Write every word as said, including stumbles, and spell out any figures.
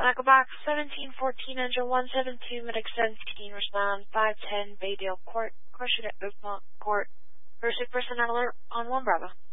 Echo Box seventeen fourteen, engine one seven two, medic seventeen, respond five ten, Baydale Court, Crushing at Oakmont Court. Pursuit personnel alert on one Bravo.